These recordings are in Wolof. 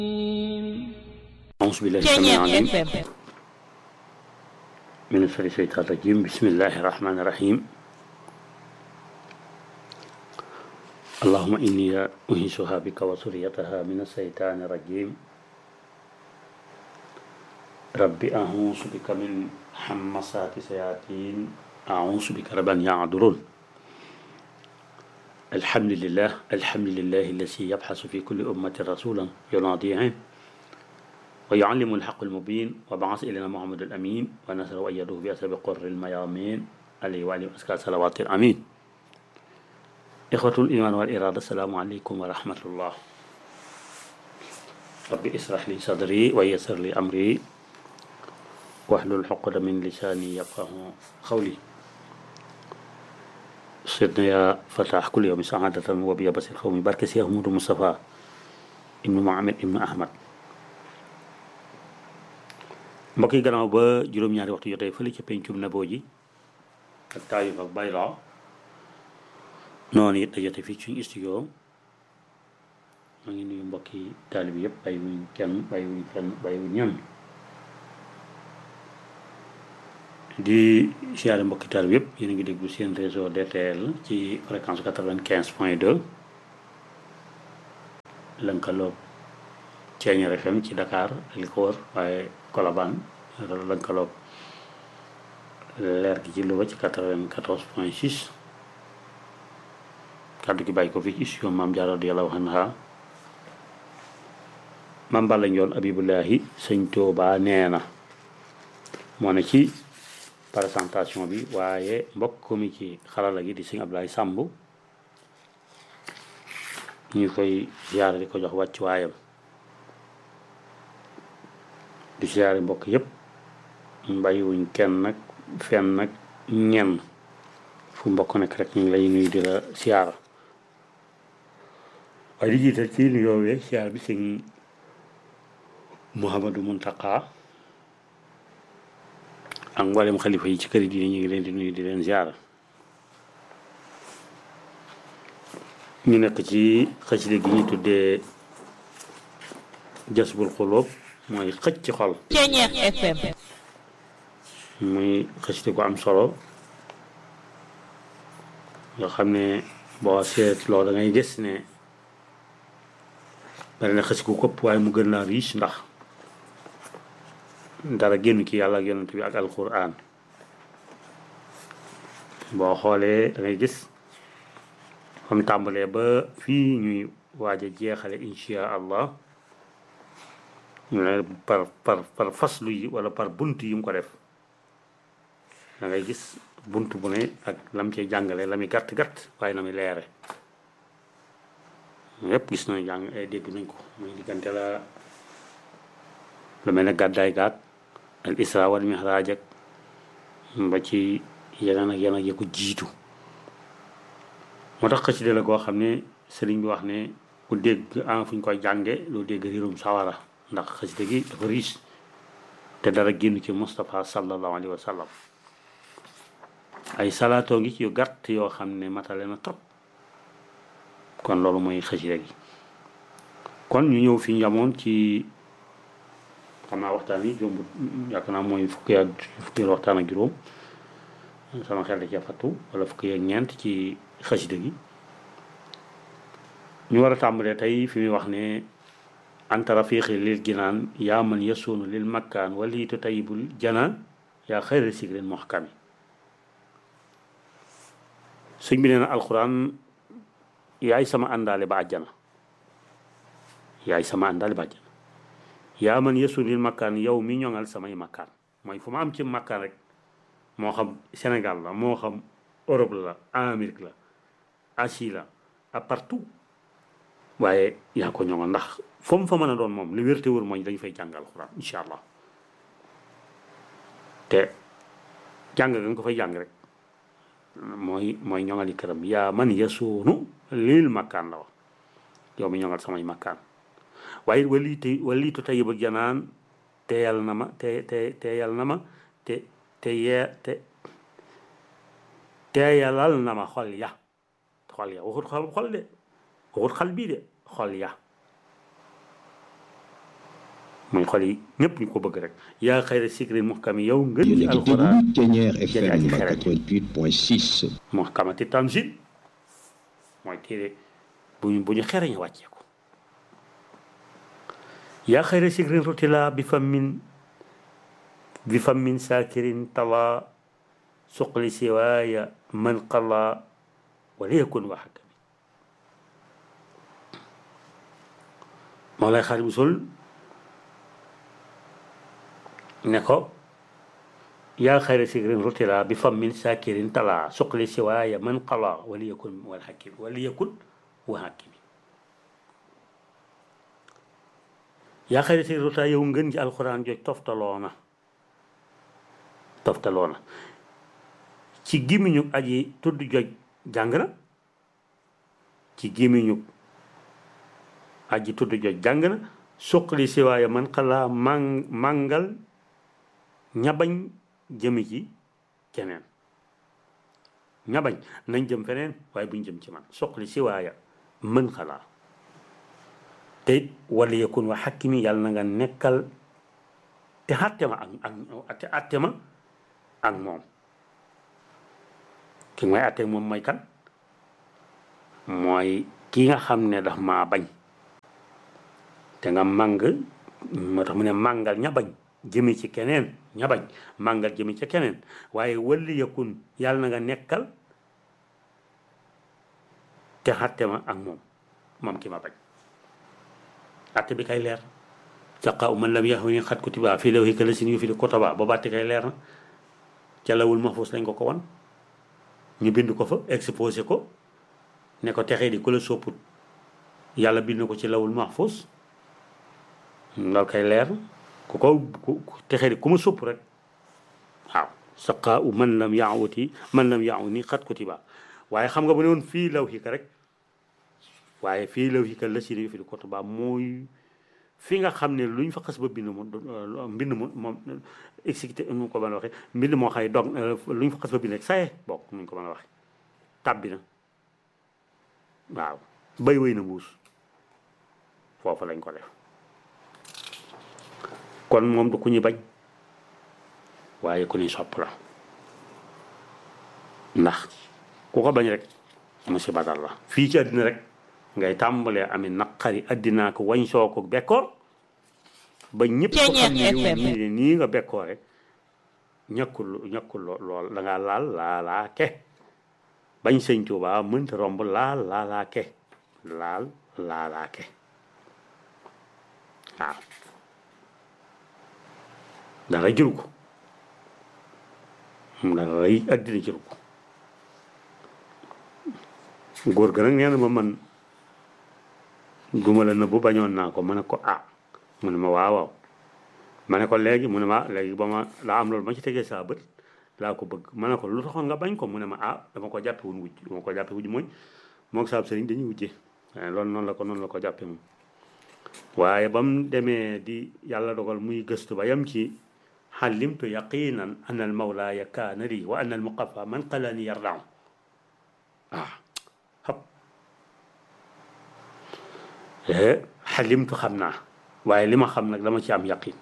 أعوذ بالله السميع العليم من الشيطان الرجيم بسم الله الرحمن الرحيم اللهم إني أنيسها بك وذريتها من الشيطان الرجيم ربي أعوذ بك من همزات الشياطين أعوذ بك رب أن يحضرون الحمد لله الذي يبحث في كل أمة رسولا يناديهم ويعلم الحق المبين وبعث إلينا محمد الأمين ونصر وأيده بأسباب قر الميامين عليه وعليه أزكى صلوات الأمين إخوة الإيمان والإرادة السلام عليكم ورحمة الله ربي اسرح لي صدري ويسر لي أمري واحلل عقدة من لساني يفقهوا قولي سيدنا يا فتح كل يوم سعادة وبيا بصير قومي بارك سيدنا محمد مصطفى ابن محمد ابن أحمد mbokk yi gannaaw ba juróom-ñaari waxtu jotee fële ca pencum Naboo ji ak Taayif ak Bayloo noonu it da jotee fii suñu studio maa ngi nuyu mbokki taalib yëpp bàyyiwuñ kenn bàyyiwuñ kenn bàyyiwuñ ñenn di siyaare mbokki taalib yëpp yéen a ngi déglu seen réseau DTL ci fréquence 95.2 lënkaloog Ceeñeer FM ci Dakar ak li ko wër waaye Colobane lënkaloog leer gi ci Louga ci 94.6 kàddu gi bàyyi ko fii ci studio Maam Jaara radiyallaahu anha Maam Balla Njoon Abibullahi sëñ Tuubaa nee na moo ne ci présentation bi waaye mbokk mi ci xarala gi di sëñ Ablaye Samb ñu koy ziyaare di ko jox wàcc waayam di siyaare mbokk yëpp bàyyiwuñ kenn nag fenn nag ñenn fu mbokk nekk rek ñu ngi lay nuyu di la siyaara waaye di jiital ci nuyoo wee siyaar bi sëñ Mouhamadou Mountakha ak mboolem xalifa yi ci kër yi diine ñu ngi leen di nuyu di leen siyaara ñu nekk ci xasida gi ñu tuddee Jasbul Xuloob mooy xëcc ci xol Ceeñeer FM muy xëcc ko am solo nga xam ne boo seetloo da ngay gis ne bari na xëcc ku këpp waaye mu gën laa riche ndax dara génn ki yàlla ak yonent bi ak alquran boo xoolee da ngay gis fam tàmbalee ba fii ñuy waaj a jeexale insha allah ñu ne par faslu yi wala par bunt yi mu ko def da ngay gis bunt bu ne ak lam cee jàngale la muy gàtt gàtt waaye na muy leere yépp gis nañu jàng dégg nañ ko muy diggante la lu mel ne gàddaay gaag al isra wal mihraj ak ba ci yeneen ak yeneen ya ko jiitu moo tax xasida la goo xam ne sëriñ bi wax ne ku dégg am fu ñu koy jànge loo dégg riirum sawara ndax xasida gi dafa riis te dara génn ci Moustapha sallallahu alayhi wa sallam ay salaatoo ngi ci yu gàtt yoo xam ne matale na trop kon loolu mooy xasida gi kon ñu ñëw fi njamoon ci xam naa waxtaan yi jombut yaakaar naa mooy fukki waxtaan ak juróom sama xel da cee fattu wala fukki ak ñeent ci xasida gi ñu war a tàmbalee tey fi muy wax ne anta rafiqi lil jinaan yaa man yasuunu lil makkaan waliitu tayibul janaan yaa xayra sigrin muhkami sëñ bi nee na alquran yaay sama àndaale ba àjjana yaay sama àndaale ba àjjana yaa man yasuunu lil makkaan yow mi ñoŋal samay makkaan mooy fu ma am ci makkaan rek moo xam Sénégal la moo xam Europe la Amérique la Asie la à partout waaye yaa ko ñoŋal ndax fu mu fa mën a doon moom li wérte wër mooy dañu fay jàngal alxuraan incha allah te jàng nga ko fay jàng rek mooy ñoŋali këram yaa man yasuunu lil makkaan la wax yow mi ñoŋal samay makkaan waaye waliitu tayyibul janaan teeyal na ma teeyal na ma teeyalal na ma xol ya waxut xol de waxut xal bii de xol ya muy xol yi ñëpp ñu ko bëgg rek yaa xayra sikrin muhkami yow ngën ci alxuraan jëli aji xereñ 88.6 muhkamati tanzil mooy téere bu ñu xereñ wàccee ko yaa xayra sikrin rutila bi fammin saakirin tala suqli siwaaya man qala wala yakun wa hakami moo lay xaar bu sol ne ko yaa xayra sikrin rutila bi fammin saakirin tala suqli siwaaya man qala wala yakun wa hakimi wala yakun wa hakimi yaa xayra sikrin rutila yow ngën ji alxuraan joj toftaloona ci gémmiñu aji tudd joj jàng na ci gémmiñu aji tudd joj jàng na suqali siwaaya man xalaa màngal ñabañ jëmi ci keneen ñabañ nañ jëm feneen waaye buñ jëm ci man suqali siwaaya man xalaa te it wala yakun wa xakkimi yàlla na nga nekkal te àtte ma te àtte ma ak moom ki may àtte moom mooy kan mooy ki nga xam ne daf maa bañ te nga màng moo tax mu ne màngal ña bañ jëmi ci keneen ña bañ màngal jëmi ci keneen waaye wali yakun yàlla na nga nekkal te àtte ma ak moom ki ma bañ àtte bi kay leer saqaaw man lam yaxwi xat kutiba fii lawhi kalasin yu fi di kotaba ba bàtti kay leer na ca lawul mahfuz lañ ko wan ñu bind ko fa exposé ko ne ko texee di ku la sopput yàlla bind ko ci lawul mahfuz loolu kay leer ku ko texee di ku ma sopp rek waaw saqaaw man lam yaxwi xat kutiba waaye xam nga bu ne woon fii lawhi ka rek waaye fii lawhi kalasin yu fi di kotaba mooy fi nga xam ne lu ñu fa xas ba bind moom exécuté nu ko mën a waxee mbind moo xay dog lu ñu fa xas ba bind rek saye bokk nu ñu ko mën a waxee tàbbi na waaw bay wéy na mbuus foofu lañ ko def kon moom du ku ñu bañ waaye ku ñu sopp la ndax ku ko bañ rek musiba dal la fii ci àddina rek ngay tàmbalee amee naqari addinaa ko wañ soo ko bekkoor ba ñëpp ko xam ne nii nga bekkoore ñàkkul lool da ngaa laalaa ke bañ sëñ Tuubaa mënta romb laalaa ke waaw dara jëru ko dara yi addina jëru ko góor ga nag nee na ma man duma la nëbbu bañoon naa ko ma ne ko mu ne ma waaw ma ne ko léegi mu ne ma léegi ba ma laa am loolu ma ci tegee saa bët laa ko bëgg ma ne ko lu taxoon nga bañ ko mu ne ma dama ko jàppe woon wujj dama ko jàppe wujj mooy moog saab sëriñ dañuy wujjee loolu noonu la ko jàppe moom waaye ba mu demee di yàlla dogal muy gëstu ba yam ci xalimtu yaqinan an al mawlaaya kaana lii wa an al muqafa man qalani yardaaw xalimtu xam naa waaye li ma xam nag dama ci am yaqin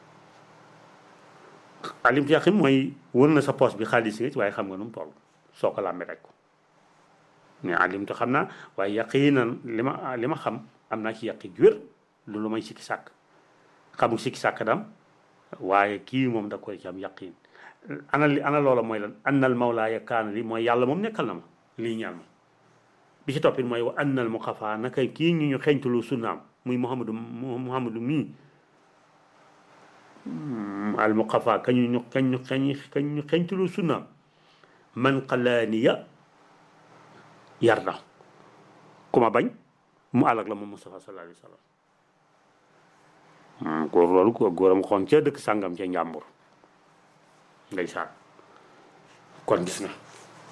xalimtu yaqin mooy wër na sa poos bi xaalis nga ci waaye xam nga nu mu toll soo ko làmbee rek ko mais xalimtu xam naa waaye yaqinan li ma xam am naa ci yaqin wér lu may sikki sàkk xamul sikki sàkk dam waaye kii moom da koy ci am yaqin ana loola mooy lan annal mawlaaya kaana li mooy yàlla moom nekkal na ma lii ñaan ma bi ci toppit mooy wa annal muqafa naka kii ñu xeñtulu sunnaam muy muhammadu mii al muqafa kañu xeñtulu sunnaam man xalaaniya yarda ku ma bañ mu àllag la moom Mustafa sallallahu alayhi wa sallam góor loolu góoram xoon ca dëkk sàngam ca njàmbur ndeysaan kon gis na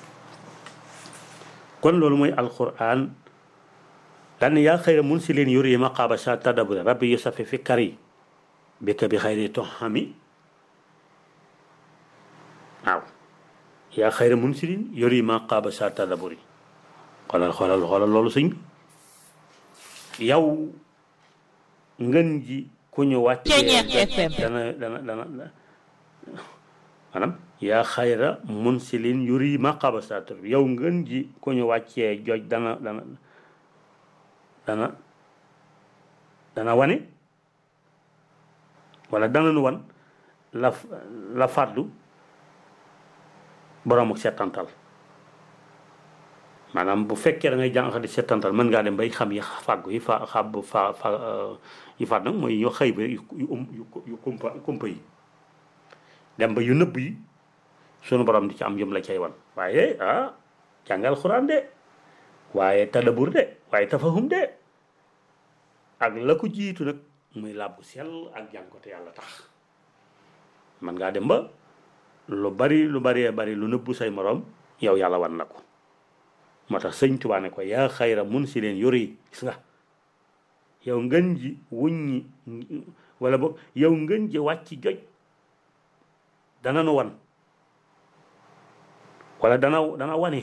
kon loolu mooy alquran daan yaa xayra munsilin yuri maqaaba sa tadaburi rabbi yusafi fi kari bika bi xayri toxami waaw yaa xayra munsilin yuri maqaaba sa tadaburi xoolal loolu sëñ bi yow ngën ji ku ñu wàccee Ceeñeex FM. dana maanaam yaa xayra munsilin yuri maqaba satur yow ngën ji ku ñu wàccee joj dana wane wala dana nu wan la fàddu borom ak settantal maanaam bu fekkee da ngay jàng di settantal mën ngaa dem bay xam yi fàggu yi yi fàdd nag mooy yoo xëy ba yu kumpa yi dem ba yu nëbb yi sunu borom di ci am yëm la cay wan waaye jàngal xuraan de waaye tadabur de waaye tafahum de ak la ko jiitu nag muy làbbu sell ak jàng ko te yàlla tax man ngaa dem ba lu bari lu nëbbu say morom yow yàlla wan na ko moo tax sëñ Tuubaa ne ko yaa xayra mun si leen yori gis nga yow ngën ji wuññi wala boog yow ngën ji wàcc joj dana nu wan wala dana wane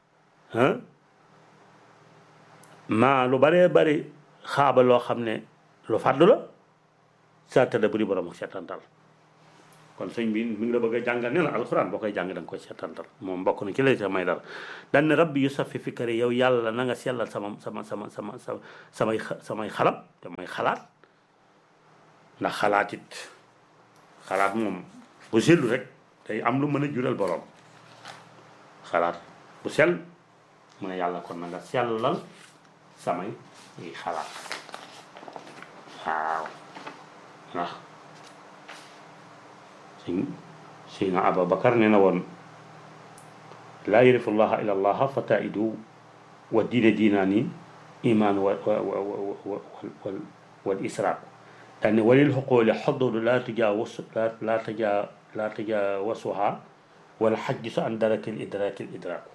maa lu baree bari xaaba loo xam ne lu fàddu la sa tëdda bu di borom ak seetantal kon sëñ bi mi ngi la bëgg a jàngal ne la alxuraan boo koy jàng da nga koy seetantal moom bokk na ci lay sa may dara dan ne rabbi yu safi fikari yow yàlla na nga sellal samay xalam te mooy xalaat ndax xalaat moom bu sellu rek day am lu mën a jural borom xalaat bu sell mu ne yàlla kon na nga sellal samay xalaat waaw ndax Seydina Abubakar nee na woon laa yarifu llaha illa allaha fa taidu wa diine diinaani iman wal israaq daane walil xuquuli xaddu laa tajawasuha wala xajjisu an darakil idraakil idraaku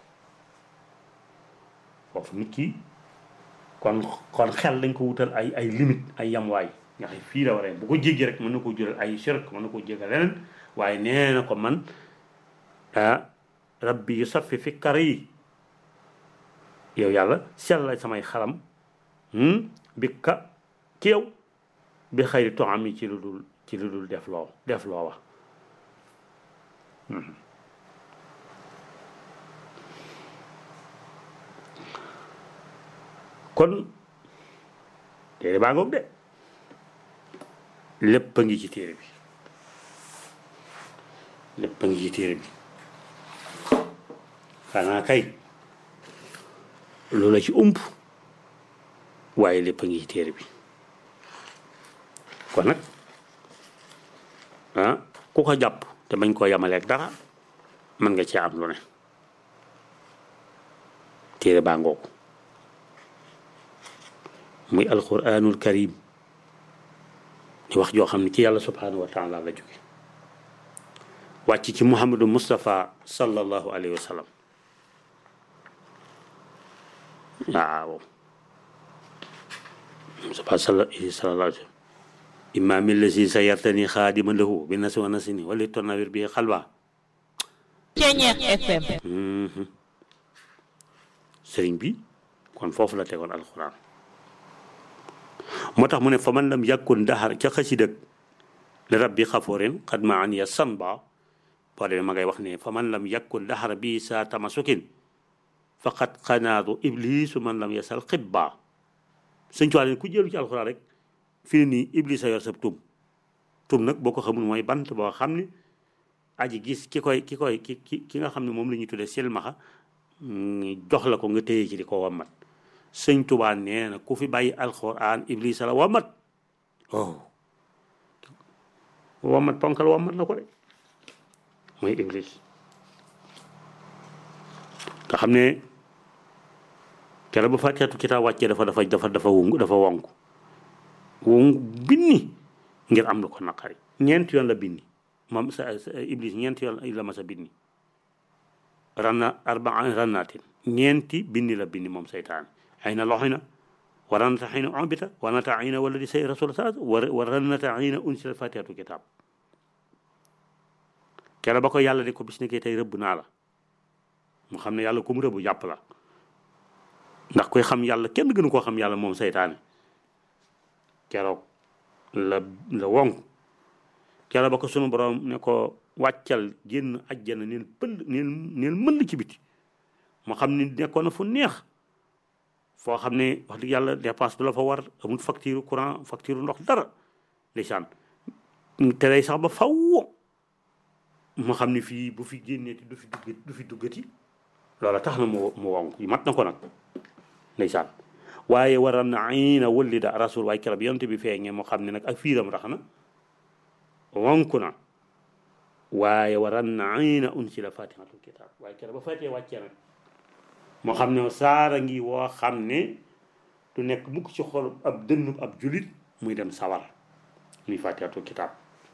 foofu nit ki kon xel dañ ko wutal ay limite ay yamwaay nga xam fii la waree bu ko jéggi rek mën na ko jural ay shirk mën na ko jéggal leneen waaye nee na ko man rabbi yu saffi fi kar yi yow yàlla sellal samay xalam bi ka ci yow bi xëyri to am yi ci lu dul def loo wax kon téere baa ngoog de lépp a ngi ci téere bi lépp a ngi ci téere bi xanaa kay loola ci ump waaye lépp a ngi ci téere bi kon nag ku ko jàpp te bañ koo yamaleeg dara mën nga cee am lu ne téere baa ngoog muy alquranul karim di wax joo xam ne ci yàlla subhanahu wa taala la jóge wàcc ci muhammadu mustafa sallallahu alayhi wa sallam waaw mustafa sallallahu alayhi wa sallam imaami lasi sa yartani xaadima lahu bi nasi wa nasini wali tonawir bi xalwa Ceeñeex FM sëriñ bi kon foofu la tegoon alquran moo tax mu ne fa man lam yàkkun daxar ca xasidak li rabbi xafoorin xad ma an ya sanba boo demee ma ngay wax ne fa man lam yàkkun daxar bi sa tamasukin faqad xanaadu iblisu man lam yasal xibba sëñ tuwaa leen ku jëlu ci alxuraan rek fii nii iblis a yor sab tum nag boo ko xamul mooy bant boo xam ne aji gis ki nga xam ne moom la ñuy tuddee silmaxa jox la ko nga téye ci di ko wammat sëñ Tuubaa nee na ku fi bàyyi alxuraan iblis la wammat wammat ponkal wammat na ko de mooy iblis nga xam ne kere ba fàtteetu kitaab wàccee dafa wonk binni ngir am lu ko naqari ñeenti yoon la binni moom sa iblis ñeenti yoon la ma sa binni rannaatin ñeenti binni la binni moom seytaane ay na loxi na warannata xëy na ombita warannata ay na wala di say rasul sa warannata ay na unsila fàtteetu kitaab kere ba ko yàlla di ko bis ni kay tey rëbb naa la mu xam ne yàlla ku mu rëbb jàpp la ndax koy xam yàlla kenn gënu koo xam yàlla moom seytaane keroog la wonk keroog ba ko sunu borom ne ko wàccal génn ajjana neen pël neen mënd ci biti moo xam ne nekkoon na fu neex foo xam ne wax dëgg yàlla dépense du la fa war amul facture courant facture ndox dara ndeysaan te lay sax ba faw moo xam ne fii bu fi génneeti du fi duggati loola tax na mu wonk yi mat na ko nag ndeysaan waaye waram na ayna wëllida rasul waaye keroog yonte bi feeñee moo xam ne nag ak fiiram tax na wonk na waaye waram na ayna unsila fatihatul kitab waaye keroog ba fatee wàccee nag moo xam ne saara ngi woo xam ne du nekk mukk ci xol ab dënn ab julit muy dem sawar muy fatihatul kitab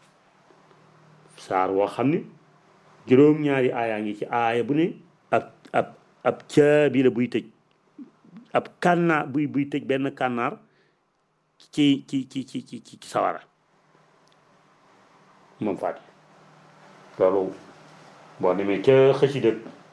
saar woo xam ne juróom-ñaari aayaa ngi ci aaya bu ne ab caabi la buy tëj ab kànnaar buy tëj benn kànnaar ci sawara moom faati loolu boo demee ca xësida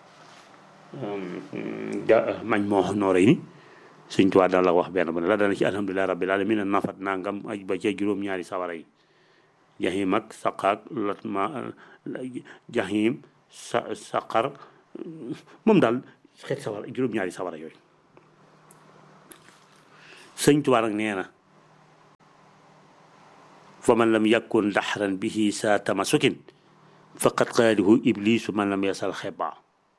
mañ moo nooree ni Sëñ Tuubaa dana la wax benn bu ne la dana ci alhamdulilah rabbil alamin nafat nangam aj ba ca juróom-ñaari sawara yi jahim ak saqaak latma jahim saqar moom daal xeet sawara juróom-ñaari sawara yooyu Sëñ Tuubaa nag nee na fa man lam yakun daxran bihi sa tamasukin faqad qaadihu iblisu man lam yasal xeba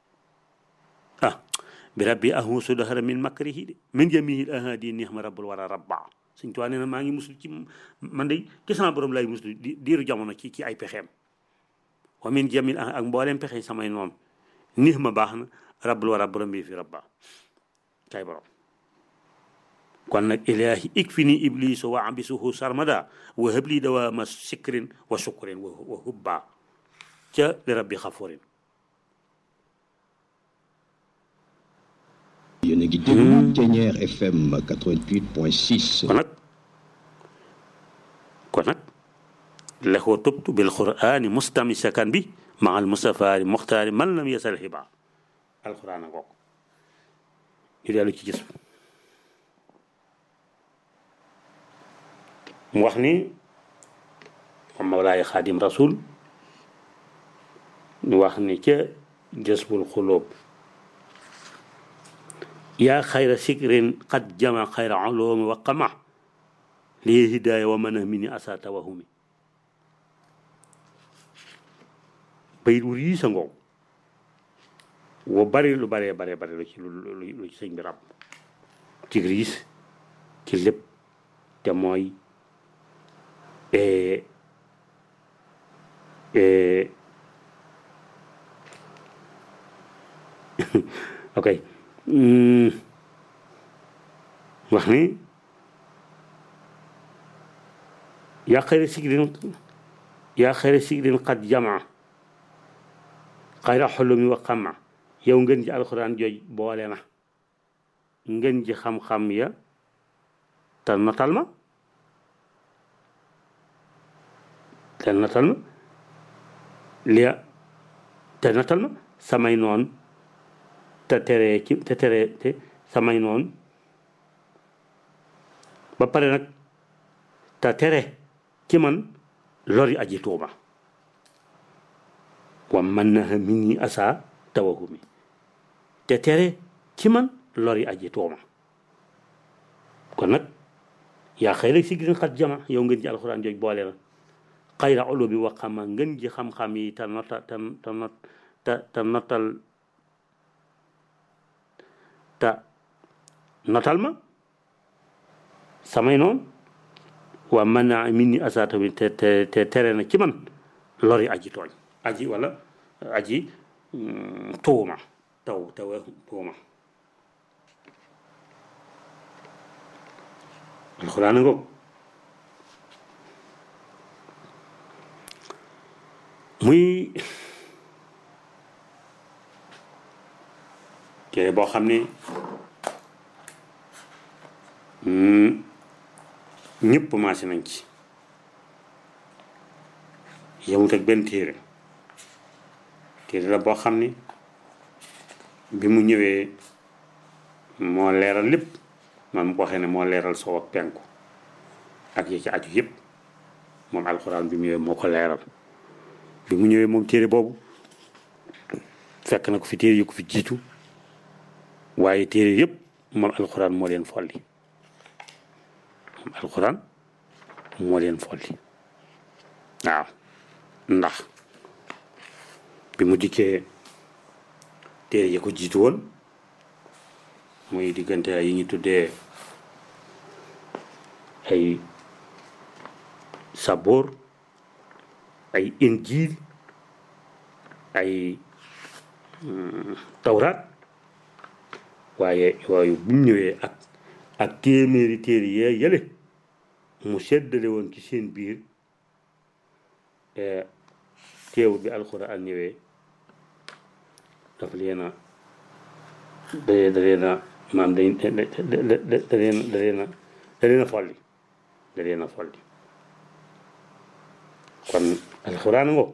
bi rabbi ahusu dahra min makrihi de min jamihil ahadi nihma rabbul wara rabba Sëñ Tuubaa nee na maa ngi musul ci man de ci sama borom lay musul diiru jamono ci ay pexeem wa min jamil ak mbooleem pexe samay noonu nihma baax na rabbul wara borom bi fi rabba kay borom kon nag ilahi ikfini iblisu wa abisuhu sarmada wa habli dawama sikrin wa shukrin wa hubba ca li rabbi xafurin yéen a ngi déglu Thiéniere FM 88.6 kon nag lexoo tubtu bil qur'ani mustamisakan bi ma al mustafaari muxtaari man lam yasal xiba alquran a ngoog ñu dellu ci gis mu wax ni moom Mawlaay Xaadim Rasul ñu wax ni ca Jasbul Xuloob yaa xayra sikrin qad jama xayra ulumi wa qama lii hidaaya wa mana mini asa tawahumi bayit wu rii sa ngoow wo bari lu bare lu ci lu ci sëñ bi rab ci riis ci lépp te mooy ok wax ni yaa xayra sigrin qad jamaa xayra xulumi wa xama yow ngeen ji alxuraan jooj boole na ngeen ji xam-xam ya te notal ma te notal ma samay noon te samay noon ba pare nag te tere ci man lori aji tuuma wa man na min asa tawahumi te tere ci man lori aji tuuma kon nag yaa xayra sigrin xat jama yow ngeen ji alxuraan jooj boole na xayra ulumi wa xama ngeen ji xam-xam yi te notal ma samay noonu waa man naa min ni asa tamit te tere na ci man lori aji tooñ aji wala aji tuuma tuuma alxuraan ngoog muy téere boo xam ne ñëpp maase nañ ci yemut ak benn téere la boo xam ne bi mu ñëwee moo leeral lépp man mu ko waxee ne moo leeral soow ak penku ak yi ci aju yëpp moom alxuraan bi mu ñëwee moo ko leeral bi mu ñëwee moom téere boobu fekk na ko fi téere yu ko fi jiitu waaye téere yëpp moom alxuraan moo leen folli moom alxuraan moo leen folli waaw ndax bi mu dikkee téere yi ko jiitu woon muy diggante yi ñu tuddee ay saboor ay injiil ay tawraat waaye yooyu bu mu ñëwee ak téeméeri téere yee yële mu seddale woon ci seen biir teewul bi alxuraan ñëwee daf leen a da leen a maam da leen a folli da leen a folli kon alxuraan ngo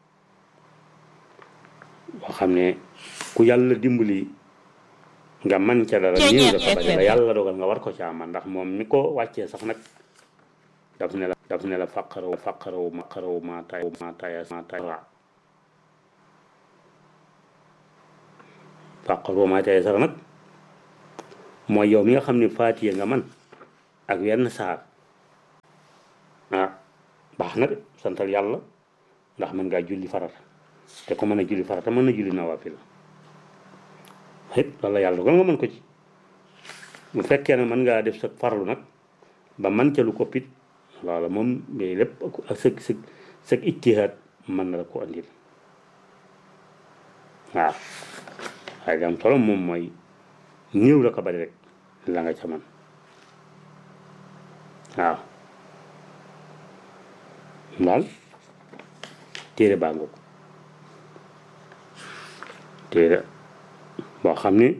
boo xam ne ku yàlla dimbali nga man ca dara ñëw dafa bari la yàlla dogal nga war ko caa man ndax moom mi ko wàccee sax nag daf ne la faqaraw ma taya faqaraw ma taya sax nag mooy yow mi nga xam ne faatiye nga man ak wenn saar baax na de santal yàlla ndax mën ngaa julli farata te ko mën a julli farata mën na julli nawaafil it loolu la yàlla dogal nga mën ko ci bu fekkee ne mën ngaa def sa farlu nag ba man ca lu ko pit loola moom yooyu lépp ak sa ijtihaad mën na la ko andil waaw waaye li am solo moom mooy néew la ko bari rek la nga ca man waaw daal téere baa ngoog téere boo xam ne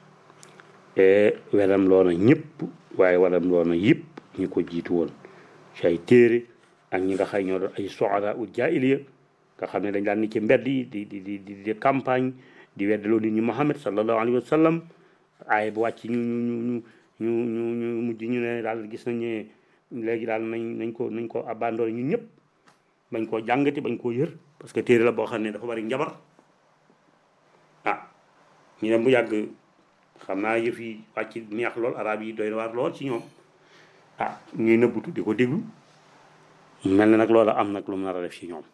weram loona ñëpp waaye waram loona yëpp ñu ko jiitu woon ci ay téere ak ñi nga xay ñoo doon ay soxara u jaahiliya nga xam ne dañ daan ni ci mbedd yi di campagne di weddaloo nit ñi Muhammad sallallahu alayhi wa sallam ay bu wàcc ñu mujj ñu ne daal gis nañ ne léegi daal nañ ko abandonné ñun ñëpp bañ koo jàngati bañ koo yër parce que téere la boo xam ne dafa bari njabar ñu dem bu yàgg xam naa yëf yi wàcc neex lool arab yi doy na waar lool ci ñoom ñuy nëbbutu di ko déglu mel na nag loola am nag lu mu nar a def ci ñoom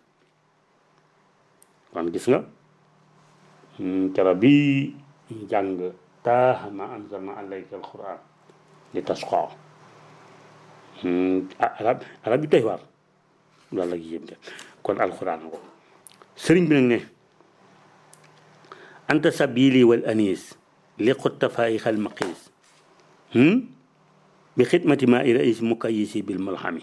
kon gis nga kera bi jàng taaha ma anzalna alayka alquran li tasqa arab yi doy waar loolu la yéem de kon alquran ko sëriñ bi nag ne anta sabili wal anis li xutta faayixal maqis bi xidmati ma i rais mukayisi bil mulhami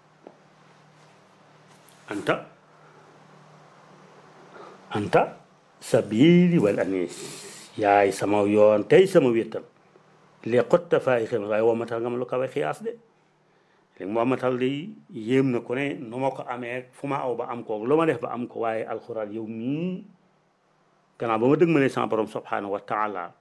anta sabili wal anis yaay sama yoon tey sama wéttal li xutta faayixal waaye wamatal nga ma lu kawe xiyaas de léegi wamatal di yéem na ko ne nu ma ko amee fu ma aw ba am ko lu ma def ba am ko waaye alxuraan yow mii gannaaw ba ma dëgg ma ne sama borom subhanahu wa taala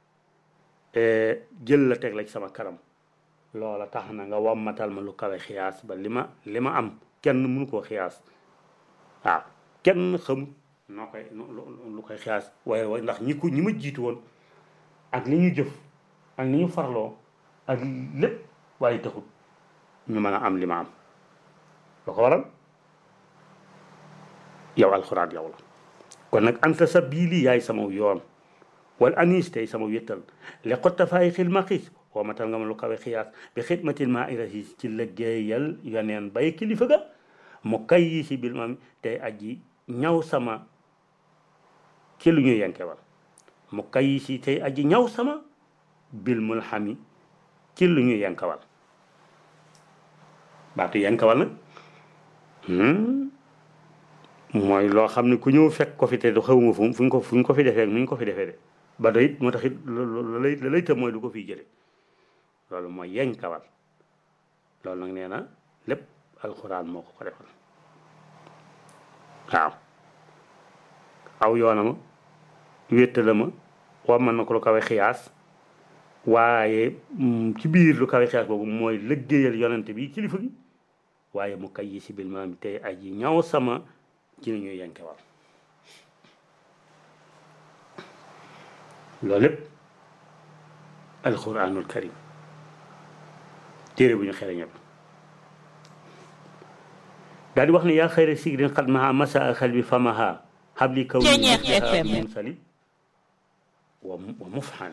jël la teg la ci sama kanam loola tax na nga wammatal ma lu kawe xiyaas ba li ma am kenn mënu koo xiyaas waaw kenn xamut noo koy lu koy xiyaas waaye ndax ñi ma jiitu woon ak li ñu jëf ak ni ñu farloo ak lépp waaye taxut ñu mën a am li ma am loo ko waral yow alxuraan yow la kon nag anta sabili yaay sama yoon wal anis tey sama wéttal li xotta faay xil ma xiis woo matal nga ma lu kawe xiyaas bi xidmatil maa irahis ci liggéeyal yoneen bay kilifa ga mu kay yi si bil mam tey aji ñaw sama ci lu ñu yenkewal mu kay yi si tey aji ñaw sama bil mulhami ci lu ñu yenkewal baatu yenkewal nag mooy loo xam ne ku ñëw fekk ko fi te du xewuma fu ñu ko fi defee nu ñu ko fi defee de ba doy it moo tax it la lay tëb mooy du ko fiy jële loolu mooy yeñ kawal loolu nag nee na lépp alxuraan moo ko defal waaw aw yoonama wéttala ma wa mën na ko lu kawe xiyaas waaye ci biir lu kawe xiyaas boobu mooy liggéeyal yonente bi kilifa gi waaye mu kay yi si bil maam tey aji ñaw sama ci la ñuy yenkewal loolu lépp alquranul karim téere bu ñu xere ñëpp daal di wax ne yaa xayra sigrin xat maha masa xel bi famaha habli kaw mun sali wa mufhan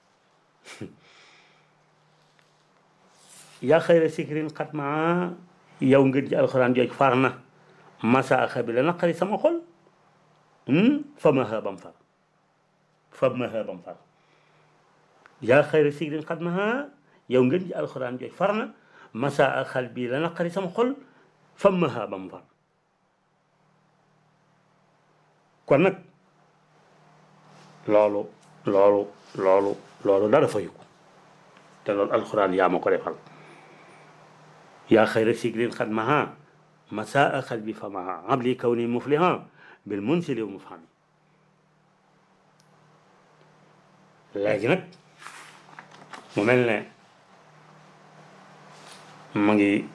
yaa xayra sigrin xat maha yow ngir ji alquran jooj far na masa xel bi la naqari sama xol famaha bam far famaha bam far yaa xayra sigrin xat maha yow ngeen ji alxuraan jooy far na masa ak xal bii la naqari sama xol famaha bam far kon nag loolu dara fayu ko te loolu alxuraan yaa ma ko defal yaa xayra sigrin xat maha masa ak xal bi famaha abli kaw ni mufliha bil munsili wa mufhami léegi nag mu mel ne mu ngi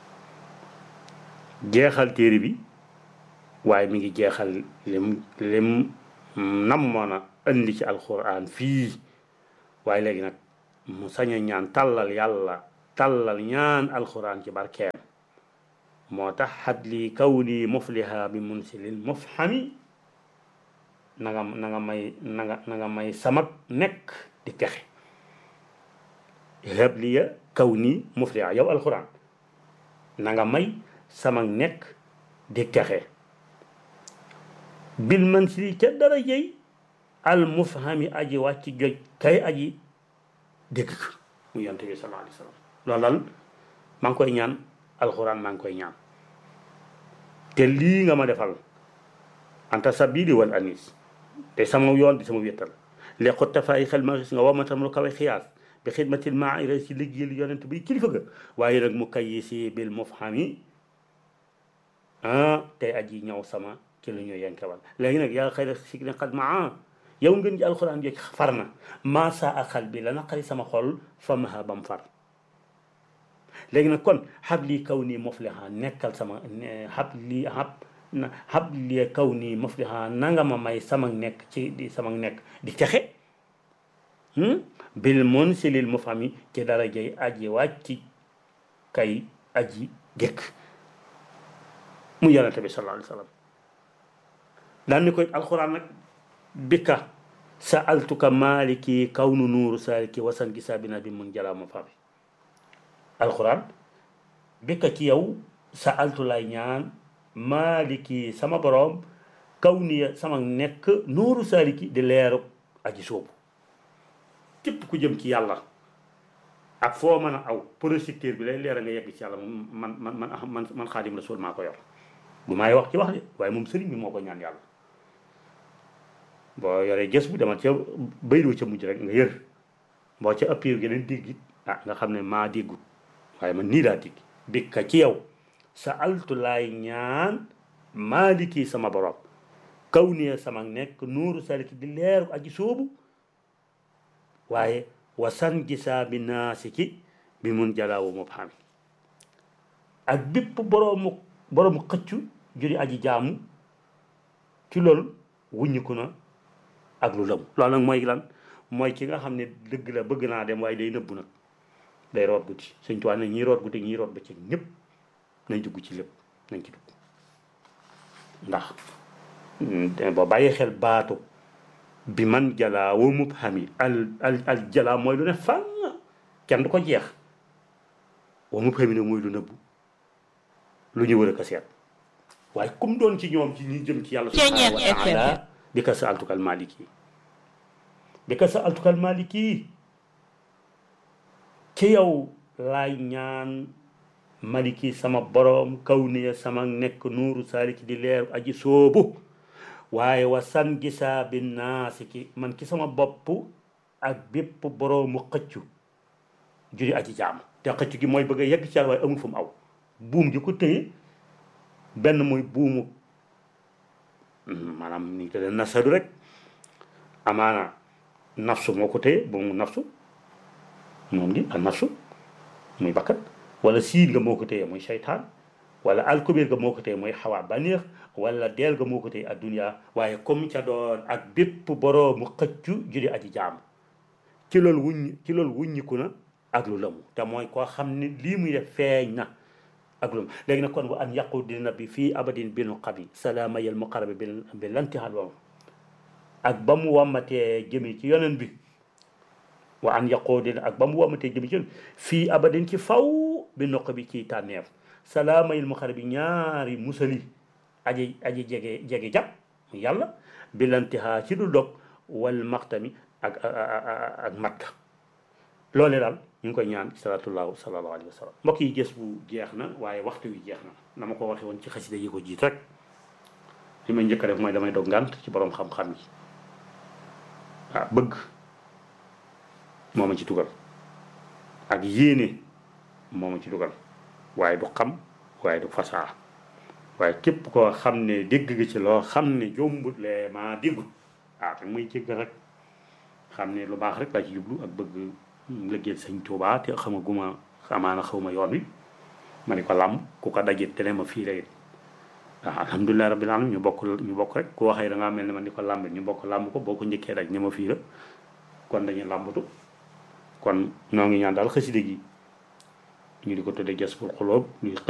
jeexal téere bi waaye mi ngi jeexal lim nammoon a indi ci alquran fii waaye léegi nag mu sañ a ñaan tàllal ñaan alquran ci barkeem moo tax xadli kawni mufliha bi munsilil mufhami na nga may samak nekk di texe habliya kawni mufliha yow alquran na nga may samak nekk di texe bil mansili ca dara jëy al mufhami aji wàcc joj kay aji dégg ko mu yonte bi sallallahu alayhi wa sallam loolu daal maa ngi koy ñaan alquran maa ngi koy ñaan te lii nga ma defal anta sabili wal anis te sama yoon di sama wéttal les xottafaay xel ma gis nga wamatam lu kawe xiyaas bi xidmatil maira si liggéeyal yonent bi kilifa ga waaye nag mu kay si bil mufhami tey aji ñëw sama ci la ñu yenkewal léegi nag yaa xëy na si ne xat ma yow ngeen ji alxuraan joj far na masa ak xal bi la naqari sama xol famaha bam far léegi nag kon habli kaw nii mufliha nekkal sama habli kaw nii mufliha nanga ma may sama nekk di texe bil munsilil mufhami ci darajay aji wàcc kay aji gékk mu yonente bi sallallahu alayhi wa sallam daan ni koy alquran nag bika sa'altuka maliki kawnu nuuru saliki wasan gisaabina bi mun jalaa ma fabi alquran bika ci yow sa'altu lay ñaan maliki sama borom kawniya sama nekk nuuru saliki di leeru aji soobu képp ku jëm ci yàlla ak foo mën a aw projecteur bi lay leeral nga yegg ci yàlla man xaadim rasul maa ko yor bu maay wax ci wax de waaye moom sëriñ bi moo ko ñaan yàlla boo yoree gës bu demal ca baydoo ca mujj rek nga yër boo ca ëpp geneen déggit nga xam ne maa déggut waaye man nii daa dégg bikka ci yow sa altu laay ñaan maaliki sama borom kaw nii sama nekk nuuru saliki di leeru aji soobu waaye wasan gisaa bi naasiki bi mun jalaawu mubhami ak bépp boroomu xëccu juri aji jaamu ci loolu wuññiku na ak lu lëm loolu nag mooy lan mooy ki nga xam ne dëgg la bëgg naa dem waaye day nëbbu nag day root guddi Sëñ Tuubaa ne ñiy root guddi ñiy root bëccëg ñëpp nañ dugg ci lépp nañ ci dugg ndax boo bàyyi xel baatu bi man jalaa wa mubhami al jalaa mooy lu ne fànn kenn du ko jeex wa mubhami ne mooy lu nëbbu lu ñu wër a ko seet waaye comme doon ci ñoom ci ñi jëm ci yàlla subhanahu wa taala bi ka sa altukal maliki bi ka sa altukal maliki ci yow laay ñaan maliki sama borom kaw niya sama nekk nuuru saaliki di leeru aji soobu waaye wa san gisaa bi naasiki man ki sama bopp ak bépp boroomu xëccu juri aji jaam te xëccu gi mooy bëgg a yegg ci yàlla waaye amul fu mu aw buum ji ko téye benn mooy buumu maanaam ni ñu ko dee nasadu rek amaana nafsu moo ko téye buumu nafsu moom di ak nafsu muy bakkat wala siin nga moo ko téye muy seytaan wala alkubéer ga moo ko tey mooy xawaa baneex wala deel ga moo ko tey adduniya waaye comme ca doon ak bépp boroomu xëccu judi aji jaam ci loolu wuññiku na ak lu lamu te mooy koo xam ne lii muy def feeñ na ak lu léegi nag kon wa an yaqu dina bi fii abadin binu xabi salaama yal muqarabi bi lantihal wam ak ba mu wammatee jëmi ci yonen bi wa an yaqu dina ak ba mu wammatee jëmi ci yonen fii abadin ci faw bi noq bi ci tànneef salaama yal muqarabi ñaari musali aji jege jàpp yàlla bi lantiha ci du dog wal maxtami ak matka loolee daal ñu ngi koy ñaan salaatullahu sallallahu alayhi wa sallam mbokk yi gës bu jeex na waaye waxtu wi jeex na na ma ko waxee woon ci xasida yi ko jiit rek li may njëkk a def mooy damay dog ngànt ci borom xam-xam yi waaw bëgg moo ma ci dugal ak yéene moo ma ci dugal waaye du xam waaye du fasaa waaye képp koo xam ne dégg nga ci loo xam ne jombut lee maa déggul danga may jégg rek xam ne lu baax rek laa ci jublu ak bëgg liggéeyal sëñ Tuubaa te xamaguma amaana xawma yoon wi ma ni ko làmb ku ko dajit te ne ma fii la it waaw alhamdulilah rabbil alamin ñu bokk rek ku waxee da ngaa mel ne man ni ko làmb ñu bokk làmb ko boo ko njëkkee daj ne ma fii la kon dañuy làmbatu kon noo ngi ñaan daal xasida gi ñu di ko tuddee Jazbul Xuloob